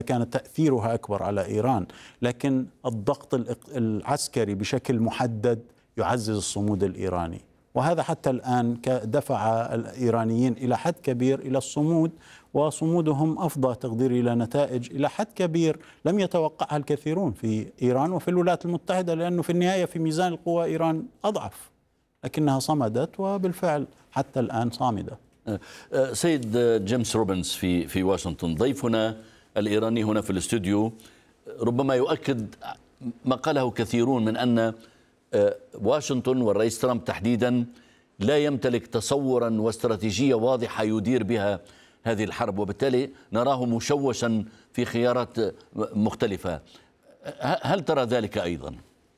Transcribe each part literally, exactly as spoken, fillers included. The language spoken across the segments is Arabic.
كان تأثيرها أكبر على إيران، لكن الضغط العسكري بشكل محدد يعزز الصمود الإيراني، وهذا حتى الآن دفع الإيرانيين إلى حد كبير إلى الصمود، وصمودهم أفضى تقدير إلى نتائج إلى حد كبير لم يتوقعها الكثيرون في إيران وفي الولايات المتحدة، لأنه في النهاية في ميزان القوى إيران أضعف، لكنها صمدت وبالفعل حتى الآن صامدة. سيد جيمس روبنز في في واشنطن، ضيفنا الإيراني هنا في الاستوديو ربما يؤكد ما قاله كثيرون من أن واشنطن والرئيس ترامب تحديدا لا يمتلك تصورا واستراتيجية واضحة يدير بها هذه الحرب، وبالتالي نراه مشوشا في خيارات مختلفة. هل ترى ذلك أيضا؟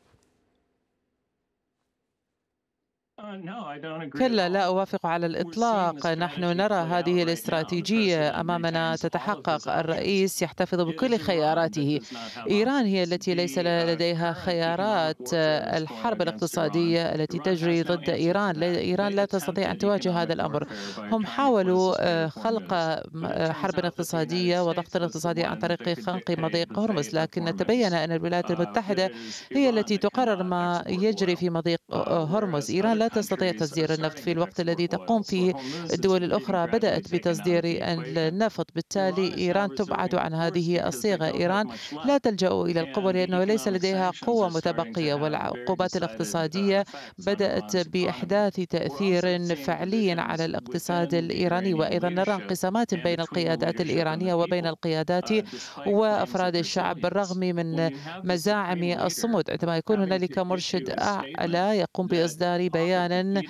كلا، لا أوافق على الإطلاق. نحن نرى هذه الاستراتيجية أمامنا تتحقق. الرئيس يحتفظ بكل خياراته. إيران هي التي ليس لديها خيارات. الحرب الاقتصادية التي تجري ضد إيران، إيران لا تستطيع أن تواجه هذا الأمر. هم حاولوا خلق حرب اقتصادية وضغط اقتصادي عن طريق خنق مضيق هرمز، لكن تبين أن الولايات المتحدة هي التي تقرر ما يجري في مضيق هرمز. إيران لا تستطيع تصدير النفط في الوقت الذي تقوم فيه الدول الأخرى بدأت بتصدير النفط، بالتالي إيران تبعد عن هذه الصيغة. إيران لا تلجأ إلى القوة لأنه ليس لديها قوة متبقية، والعقوبات الاقتصادية بدأت بإحداث تأثير فعلي على الاقتصاد الإيراني، وأيضا نرى انقسامات بين القيادات الإيرانية وبين القيادات وأفراد الشعب بالرغم من مزاعم الصمود. عندما يكون هنالك مرشد أعلى يقوم بإصدار بيان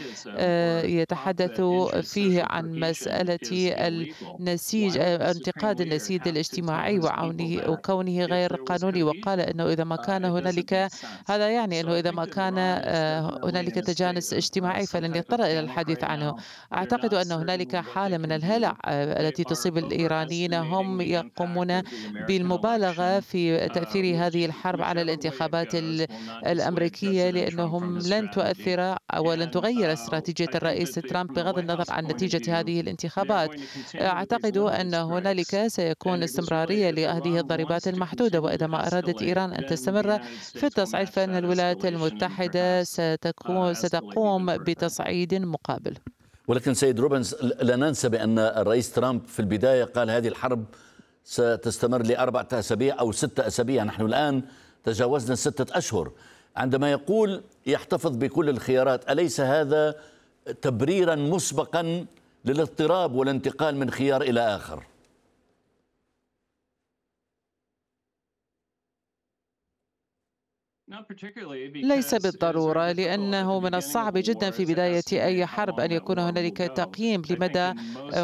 يتحدث فيه عن مسألة النسيج، انتقاد النسيج الاجتماعي وكونه غير قانوني، وقال أنه إذا ما كان هنالك، هذا يعني أنه إذا ما كان هنالك تجانس اجتماعي فلن يضطر إلى الحديث عنه. أعتقد أن هنالك حالة من الهلع التي تصيب الإيرانيين، هم يقومون بالمبالغة في تأثير هذه الحرب على الانتخابات الأمريكية، لأنهم لن تؤثر ولن تغير استراتيجية الرئيس ترامب بغض النظر عن نتيجة هذه الانتخابات. أعتقد أن هنالك سيكون استمرارية لهذه الضريبات المحدودة، وإذا ما أرادت إيران أن تستمر في التصعيد فإن الولايات المتحدة ستكون ستقوم بتصعيد مقابل. ولكن سيد روبنز، لا ننسى بأن الرئيس ترامب في البداية قال هذه الحرب ستستمر لأربعة أسابيع أو ستة أسابيع، نحن الآن تجاوزنا ستة أشهر. عندما يقول يحتفظ بكل الخيارات، أليس هذا تبريرا مسبقا للاضطراب والانتقال من خيار إلى آخر؟ ليس بالضرورة، لأنه من الصعب جدا في بداية أي حرب أن يكون هنالك تقييم لمدى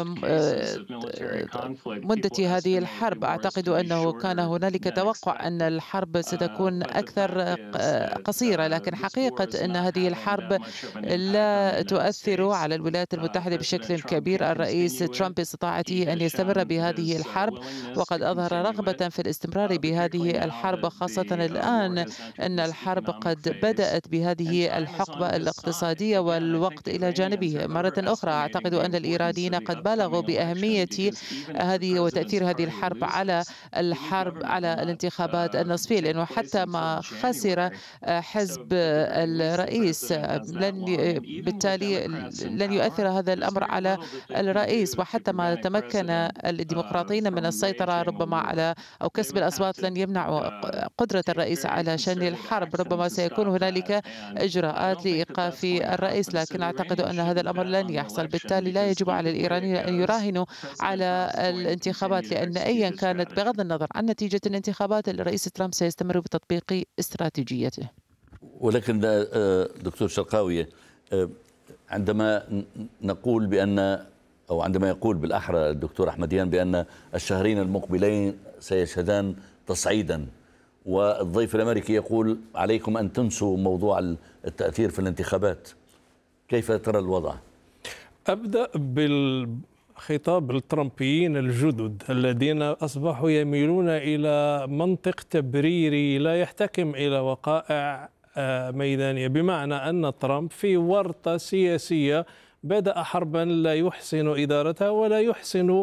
مدة هذه الحرب. أعتقد أنه كان هنالك توقع أن الحرب ستكون أكثر قصيرة، لكن حقيقة أن هذه الحرب لا تؤثر على الولايات المتحدة بشكل كبير. الرئيس ترامب باستطاعته أن يستمر بهذه الحرب، وقد أظهر رغبة في الاستمرار بهذه الحرب، خاصة الآن أن الحرب قد بدأت بهذه الحقبة الاقتصادية والوقت إلى جانبه. مرة أخرى أعتقد أن الإيرانيين قد بالغوا بأهمية هذه وتأثير هذه الحرب على الحرب على الانتخابات النصفية، لأنه حتى ما خسر حزب الرئيس لن بالتالي لن يؤثر هذا الأمر على الرئيس، وحتى ما تمكن الديمقراطيين من السيطرة ربما على أو كسب الأصوات لن يمنع قدرة الرئيس على شن الحرب. ربما سيكون هنالك إجراءات لإيقاف الرئيس، لكن أعتقد أن هذا الأمر لن يحصل. بالتالي لا يجب على الإيرانيين أن يراهنوا على الانتخابات، لأن أيا كانت بغض النظر عن نتيجة الانتخابات الرئيس ترامب سيستمر بتطبيق استراتيجيته. ولكن دكتور شرقاوي، عندما نقول بأن أو عندما يقول بالأحرى الدكتور أحمديان بأن الشهرين المقبلين سيشهدان تصعيدا، والضيف الأمريكي يقول عليكم أن تنسوا موضوع التأثير في الانتخابات، كيف ترى الوضع؟ أبدأ بالخطاب الترامبيين الجدد الذين أصبحوا يميلون إلى منطق تبريري لا يحتكم إلى وقائع ميدانية، بمعنى أن ترامب في ورطة سياسية بدأ حربا لا يحسن إدارتها ولا يحسن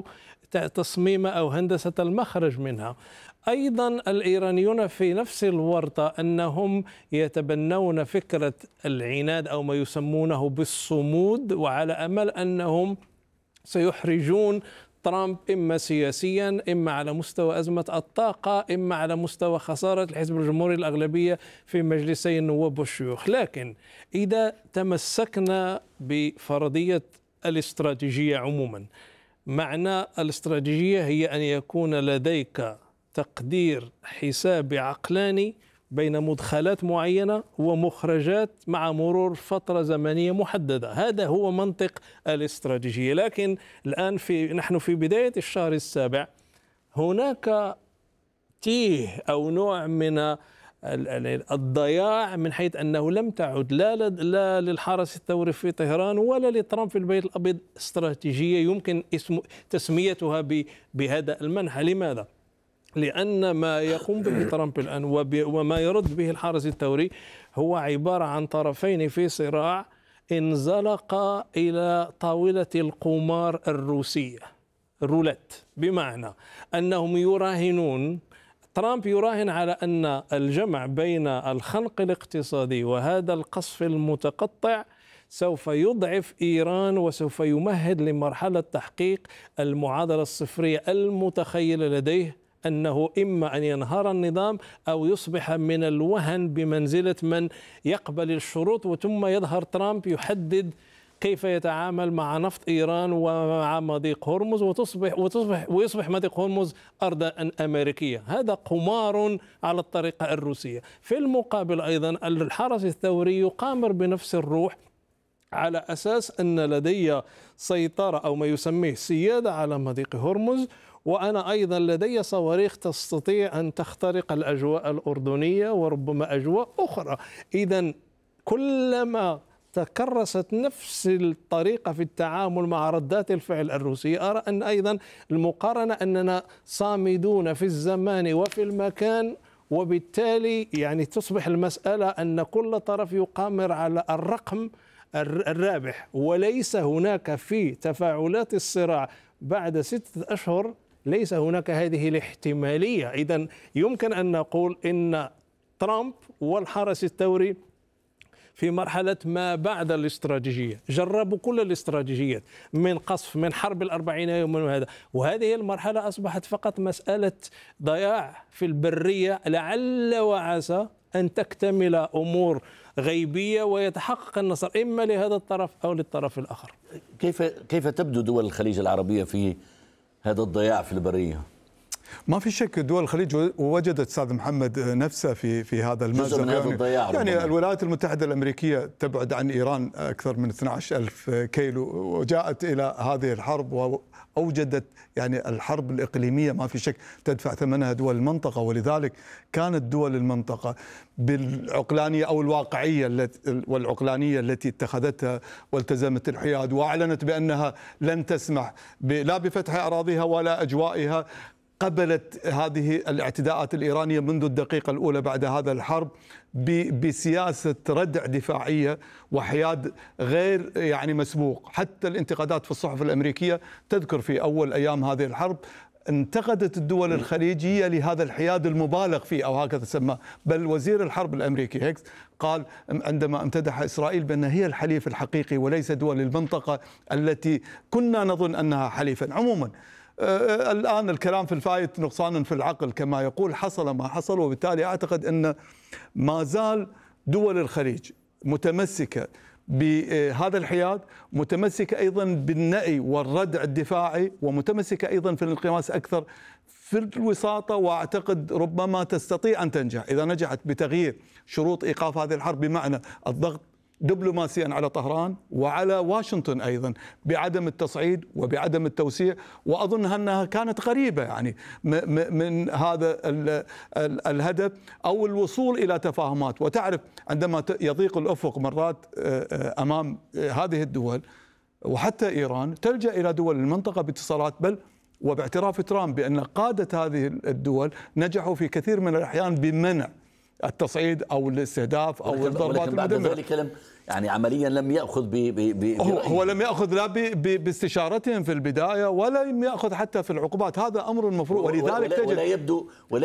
تصميم أو هندسة المخرج منها. أيضا الإيرانيون في نفس الورطة أنهم يتبنون فكرة العناد أو ما يسمونه بالصمود، وعلى أمل أنهم سيحرجون ترامب إما سياسيا، إما على مستوى أزمة الطاقة، إما على مستوى خسارة الحزب الجمهوري الأغلبية في مجلسي النواب والشيوخ. لكن إذا تمسكنا بفرضية الاستراتيجية عموما، معنى الاستراتيجية هي أن يكون لديك تقدير حسابي عقلاني بين مدخلات معينة ومخرجات مع مرور فترة زمنية محددة. هذا هو منطق الاستراتيجية. لكن الآن في نحن في بداية الشهر السابع، هناك تيه أو نوع من الضياع من حيث أنه لم تعد لا, لا للحرس الثوري في طهران ولا لترامب في البيت الأبيض استراتيجية يمكن اسم تسميتها بهذا المنحى. لماذا؟ لأن ما يقوم به ترامب الآن وما يرد به الحرس الثوري هو عبارة عن طرفين في صراع انزلق إلى طاولة القمار الروسية، الرولات، بمعنى أنهم يراهنون، ترامب يراهن على أن الجمع بين الخنق الاقتصادي وهذا القصف المتقطع سوف يضعف إيران وسوف يمهد لمرحلة تحقيق المعادلة الصفرية المتخيلة لديه، أنه إما أن ينهار النظام أو يصبح من الوهن بمنزلة من يقبل الشروط، وثم يظهر ترامب يحدد كيف يتعامل مع نفط إيران ومع مضيق هرمز، وتصبح وتصبح ويصبح مضيق هرمز أرضا أمريكية. هذا قمار على الطريقة الروسية. في المقابل أيضا الحرس الثوري يقامر بنفس الروح على أساس أن لدي سيطرة أو ما يسميه سيادة على مضيق هرمز، وأنا أيضا لدي صواريخ تستطيع أن تخترق الأجواء الأردنية وربما أجواء أخرى. إذن كلما تكرست نفس الطريقة في التعامل مع ردات الفعل الروسية، أرى أن أيضا المقارنة أننا صامدون في الزمان وفي المكان، وبالتالي يعني تصبح المسألة أن كل طرف يقامر على الرقم الرابح، وليس هناك في تفاعلات الصراع بعد ستة أشهر ليس هناك هذه الاحتمالية. إذن يمكن أن نقول إن ترامب والحرس الثوري في مرحلة ما بعد الاستراتيجية جربوا كل الاستراتيجيات، من قصف، من حرب الأربعين يوما، وهذا وهذه المرحلة أصبحت فقط مسألة ضياع في البرية، لعل وعسى أن تكتمل أمور غيبية ويتحقق النصر إما لهذا الطرف أو للطرف الآخر. كيف كيف تبدو دول الخليج العربية في هذا الضياع في البرية؟ ما في شك دول الخليج وجدت استاذ محمد نفسها في في هذا المأزق. من هذا الضياع يعني, يعني الولايات المتحدة الأمريكية تبعد عن إيران أكثر من اثني عشر ألف كيلو، وجاءت إلى هذه الحرب وأوجدت يعني الحرب الإقليمية ما في شك تدفع ثمنها دول المنطقة، ولذلك كانت دول المنطقة بالعقلانية أو الواقعية والعقلانية التي اتخذتها والتزمت الحياد وأعلنت بأنها لن تسمح لا بفتح أراضيها ولا أجوائها، قبلت هذه الاعتداءات الإيرانية منذ الدقيقة الأولى بعد هذا الحرب بسياسة ردع دفاعية وحياد غير يعني مسبوق. حتى الانتقادات في الصحف الأمريكية تذكر في أول أيام هذه الحرب انتقدت الدول الخليجية لهذا الحياد المبالغ فيه أو هكذا سماه، بل وزير الحرب الأمريكي هيكس قال عندما امتدح إسرائيل بأنها هي الحليف الحقيقي وليس دول المنطقة التي كنا نظن أنها حليفا. عموما الآن الكلام في الفايت نقصان في العقل كما يقول، حصل ما حصل، وبالتالي أعتقد أن ما زال دول الخليج متمسكة بهذا الحياد، متمسكة أيضا بالنأي والردع الدفاعي، ومتمسكة أيضا في الانغماس أكثر في الوساطة، وأعتقد ربما تستطيع أن تنجح إذا نجحت بتغيير شروط إيقاف هذه الحرب، بمعنى الضغط دبلوماسيا على طهران وعلى واشنطن أيضا بعدم التصعيد وبعدم التوسيع. وأظن أنها كانت قريبة يعني من هذا الهدف أو الوصول إلى تفاهمات. وتعرف عندما يضيق الأفق مرات أمام هذه الدول وحتى إيران تلجأ إلى دول المنطقة باتصالات، بل وباعتراف ترامب بأن قادة هذه الدول نجحوا في كثير من الأحيان بمنع التصعيد أو الاستهداف أو ولكن الضربات ولكن بعد المدمرة. ذلك لم يعني عمليا لم يأخذ ب ب ب هو, هو لم يأخذ لا ب ب باستشارتهم في البداية، ولا لم يأخذ حتى في العقوبات. هذا أمر المفروض، ولذلك ولا, تجد ولا يبدو ولا